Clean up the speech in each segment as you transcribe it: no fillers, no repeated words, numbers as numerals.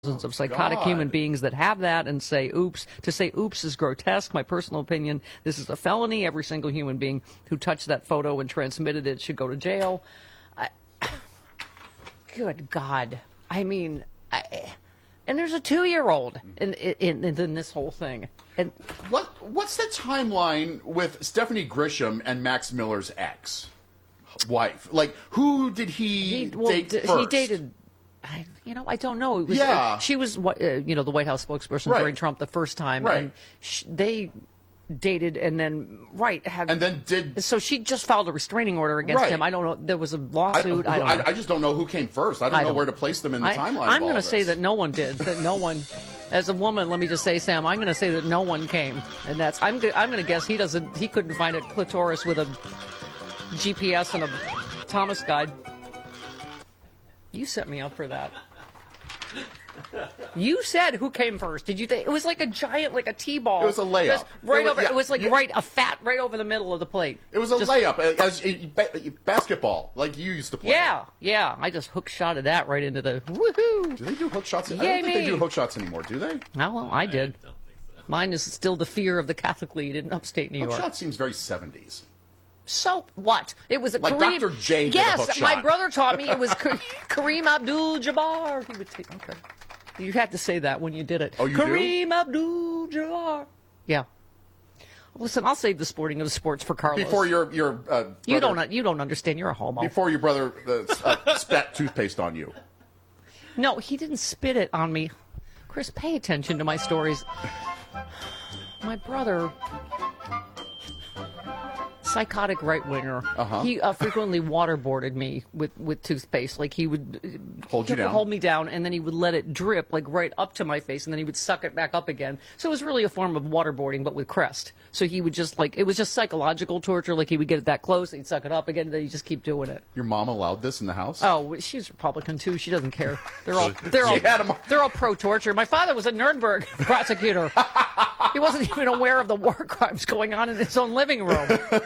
of psychotic human beings that have that and say oops. To say oops is grotesque. My personal opinion, this is a felony. Every single human being who touched that photo and transmitted it should go to jail. Good God. I mean, and there's a 2-year-old in this whole thing. And what's the timeline with Stephanie Grisham and Max Miller's ex-wife? Like, who did he date first? He dated... I don't know. It was, she was, the White House spokesperson during Trump the first time, and they dated, and then so she just filed a restraining order against him. I don't know. There was a lawsuit. I just don't know who came first. I don't know where to place them in the timeline. I'm going to say that no one did. That no one. As a woman, let me just say, Sam, I'm going to say that no one came, and that's. I'm going to guess he couldn't find a clitoris with a GPS and a Thomas guide. You set me up for that. You said who came first. Did you think it was like a giant, like a T-ball? It was a layup. It was like a fat right over the middle of the plate. It was a layup, as basketball, like you used to play. Yeah. I just hook shotted that right into the woohoo. Do they do hook shots? I don't think they do hook shots anymore, do they? Well, I did. Mine is still the fear of the Catholic lead in upstate New York. Hook shot seems very 70s. So what? It was a like Kareem. Dr. J. Did yes, a hook shot. My brother taught me it was Kareem Abdul-Jabbar. He would take. Okay, you had to say that when you did it. Oh, you Kareem do? Abdul-Jabbar. Yeah. Listen, I'll save the sporting of the sports for Carlos. Before your brother, you don't understand. You're a homo. Before your brother spat toothpaste on you. No, he didn't spit it on me. Chris, pay attention to my stories. My brother. Psychotic right-winger. He frequently waterboarded me with toothpaste. Like, he would hold me down, and then he would let it drip, like, right up to my face, and then he would suck it back up again. So it was really a form of waterboarding, but with Crest. So he would just, like, it was just psychological torture. Like, he would get it that close, and he'd suck it up again, and then he'd just keep doing it. Your mom allowed this in the house? Oh, she's Republican, too. She doesn't care. They're all pro-torture. My father was a Nuremberg prosecutor. He wasn't even aware of the war crimes going on in his own living room.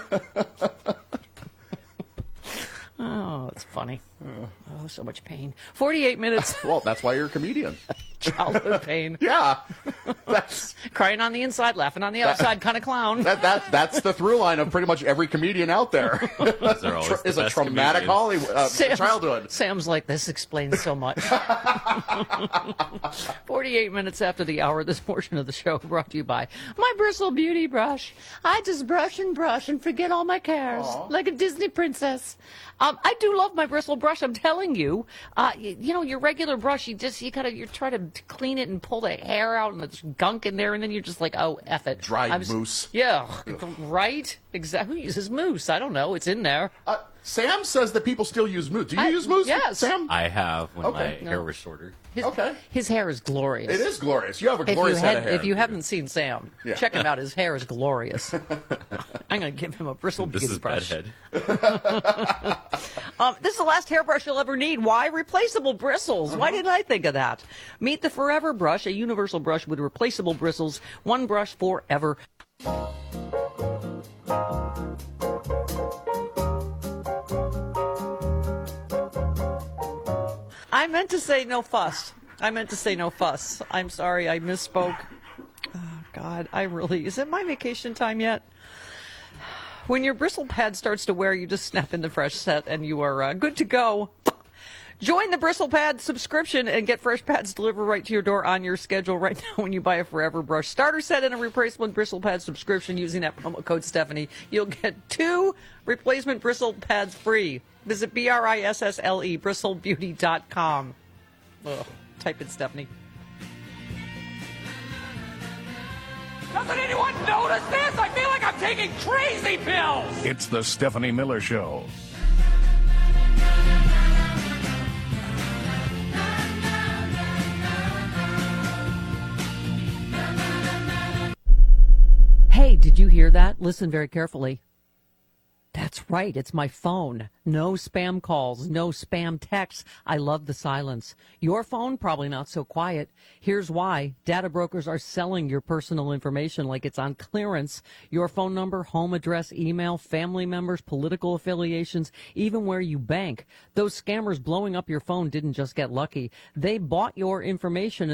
Oh, it's funny. Oh, so much pain. 48 minutes. Well, that's why you're a comedian. Childhood pain. Yeah. Crying on the inside, laughing on the outside kind of clown. That's the through line of pretty much every comedian out there. Is a traumatic Hollywood childhood. Sam's like, this explains so much. 48 minutes after the hour, this portion of the show brought to you by My Bristle Beauty Brush. I just brush and forget all my cares. Aww. Like a Disney princess. I do love my bristle brush. I'm telling you, your regular brush, you try to clean it and pull the hair out and there's gunk in there, and then you're just like, oh, F it. Dried mousse. Yeah, right? Exactly. Who uses mousse? I don't know. It's in there. Sam says that people still use mousse. Do you use mousse? Yes. Sam? I have when my hair was shorter. His hair is glorious. It is glorious. You have a glorious head of hair. If you haven't seen Sam, check him out. His hair is glorious. I'm going to give him a bristle beauty brush. This is bedhead. This is the last hairbrush you'll ever need. Why? Replaceable bristles. Why didn't I think of that? Meet the Forever Brush, a universal brush with replaceable bristles. One brush forever. I meant to say no fuss. I'm sorry, I misspoke. Oh, God, is it my vacation time yet? When your bristle pad starts to wear, you just snap in the fresh set and you are good to go. Join the Bristle Pad subscription and get fresh pads delivered right to your door on your schedule right now when you buy a Forever Brush starter set and a replacement bristle pad subscription using that promo code Stephanie. You'll get 2 replacement bristle pads free. Visit BRISSLE, bristlebeauty.com. Ugh, type in Stephanie. Doesn't anyone notice this? I feel like I'm taking crazy pills! It's the Stephanie Miller Show. Hey, did you hear that? Listen very carefully. That's right. It's my phone. No spam calls, no spam texts. I love the silence. Your phone, probably not so quiet. Here's why. Data brokers are selling your personal information like it's on clearance. Your phone number, home address, email, family members, political affiliations, even where you bank. Those scammers blowing up your phone didn't just get lucky. They bought your information